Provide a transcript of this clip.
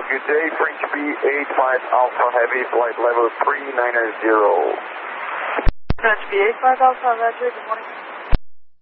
Good day, French B85 Alpha Heavy, flight level 390. French B85 Alpha, Roger, good morning.